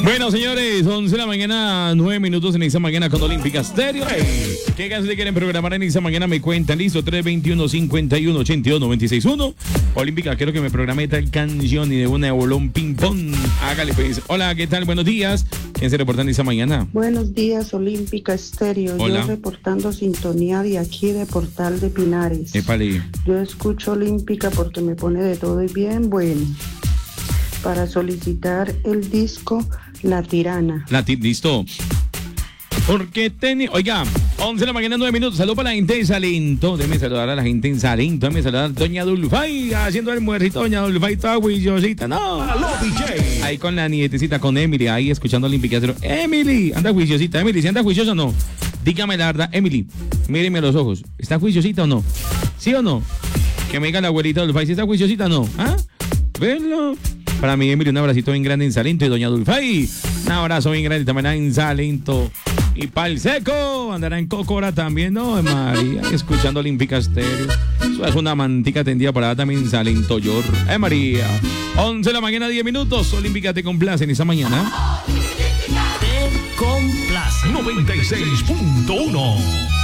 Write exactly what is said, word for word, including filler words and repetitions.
Bueno, señores, once de la mañana, nueve minutos en esta mañana con Olímpica Stereo. Hey, ¿qué canción quieren programar en esta mañana? Me cuentan, listo, tres veintiuno, cincuenta y uno, ochenta y dos, noventa y seis uno. Olímpica, quiero que me programe tal canción y de una de bolón ping pong. Hágale, pues. Hola, ¿qué tal? Buenos días. ¿Quién se reporta en esta mañana? Buenos días, Olímpica Stereo. Hola. Yo reportando sintonía de aquí de Portal de Pinares. Épale. Yo escucho Olímpica porque me pone de todo y bien bueno. Para solicitar el disco La Tirana. La tip, listo. Porque tenía. Oiga, once de la mañana, nueve minutos. Saludos para la gente de Salento. Déjeme saludar a la gente en Salento. Déjeme saludar a Doña Dulfay haciendo el muercito. Doña Dulfay toda juiciosita. No. Ahí con la nietecita, con Emily. Ahí escuchando Olímpica. Emily, anda juiciosita. Emily, ¿si anda juiciosa o no? Dígame la verdad. Emily, míreme a los ojos. ¿Está juiciosita o no? ¿Sí o no? Que me diga la abuelita Dulfay si está juiciosita o no. ¿Ah? Venlo. Para mí, Emily, un abracito bien grande en Salento. Y Doña Dulfay, un abrazo bien grande también en Salento. Y Pal Seco, andará en Cocora también, ¿no? María, escuchando Olímpica Stereo. Eso es una mantica tendida para también en Salento, Yor. Eh, María. once de la mañana, diez minutos. Olímpica te complace en esa mañana. Te complace. noventa y seis punto uno.